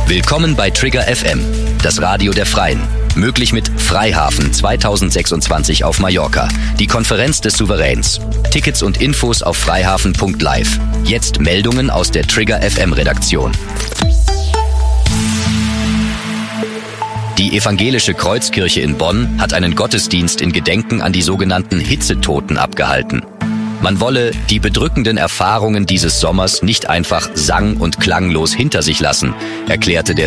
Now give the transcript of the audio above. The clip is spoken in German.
Willkommen bei Trigger FM, das Radio der Freien. Möglich mit Freihafen 2026 auf Mallorca, die Konferenz des Souveräns. Tickets und Infos auf freihafen.live. Jetzt Meldungen aus der Trigger FM Redaktion. Die evangelische Kreuzkirche in Bonn hat einen Gottesdienst in Gedenken an die sogenannten Hitzetoten abgehalten. Man wolle die bedrückenden Erfahrungen dieses Sommers nicht einfach sang- und klanglos hinter sich lassen, erklärte der